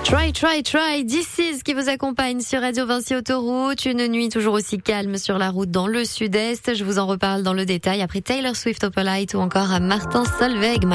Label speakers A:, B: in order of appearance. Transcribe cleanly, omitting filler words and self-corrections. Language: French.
A: Try, This Is qui vous accompagne sur Radio Vinci Autoroute. Une nuit toujours aussi calme sur la route dans le sud-est. Je vous en reparle dans le détail après Taylor Swift, Opalite ou encore à Martin Solveig.